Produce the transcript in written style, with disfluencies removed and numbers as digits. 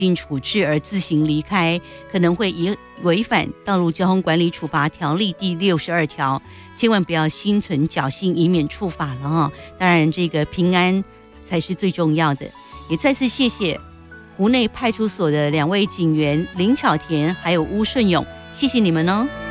定处置而自行离开，可能会违反《道路交通管理处罚条例》第62条，千万不要心存侥幸，以免触法了哈。当然，这个平安才是最重要的。也再次谢谢湖内派出所的2位警员林巧田还有巫顺勇，谢谢你们哦。